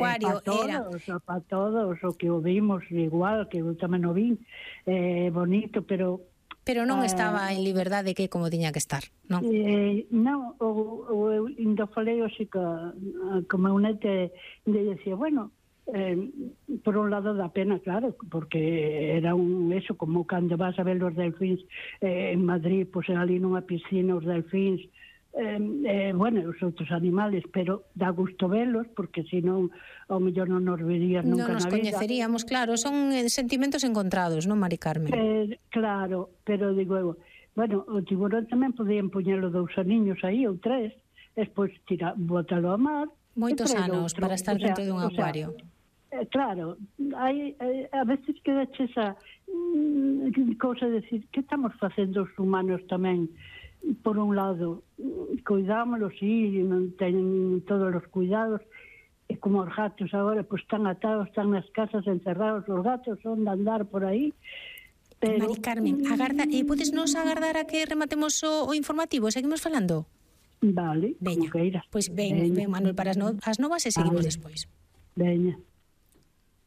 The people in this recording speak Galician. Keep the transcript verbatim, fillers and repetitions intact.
acuario era... Para todos, o que o vimos igual, que eu tamén o vin, eh, bonito, pero... Pero non eh, estaba en liberdade que como tiña que estar, non? Eh, non, o, o, eu indo falei hoxe co, co meu nete e decía, bueno, eh, por un lado da pena, claro, porque era un eso, como cando vas a ver os delfíns eh, en Madrid, pois pues, ali nunha piscina os delfíns, eh, eh, bueno, os outros animales, pero dá gusto velos, porque senón ao mellor non nos verías nunca non nos na vida. coñeceríamos, claro, son sentimentos encontrados, non, Mari Carmen? Eh, claro, pero digo eu, bueno, o tiburón tamén podían poñelo dous aniños aí, ou tres, despois tira, bótalo a mar. Moitos anos para estar dentro dun acuario. Eh, claro, hai, eh, a veces quedache esa mm, cousa de decir, que estamos facendo os humanos tamén? Por un lado, cuidámoslos, sí, non teñen todos os cuidados, e como os gatos agora, pues están atados, están nas casas encerrados, os gatos son de andar por aí. Pero... Mari Carmen, agarda, e podes nos agardar a que rematemos o, o informativo? Seguimos falando? Vale, veña, como queiras. Pois ven, ven, Manuel, para as, no, as novas e seguimos vale. Despois. Veña.